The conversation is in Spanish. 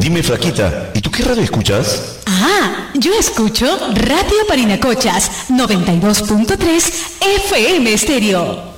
Dime, flaquita, ¿y tú qué radio escuchas? Ah, yo escucho Radio Parinacochas 92.3 FM Estéreo.